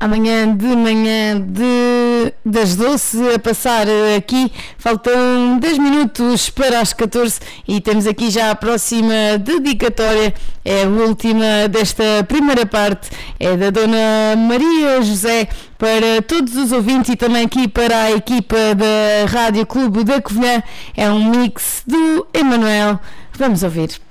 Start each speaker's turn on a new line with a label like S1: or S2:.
S1: Amanhã de manhã das 12 a passar aqui, faltam 10 minutos para as 14 e temos aqui já a próxima dedicatória, é a última desta primeira parte, é da Dona Maria José, para todos os ouvintes e também aqui para a equipa da Rádio Clube da Covilhã. É um mix do Emanuel. Vamos ouvir.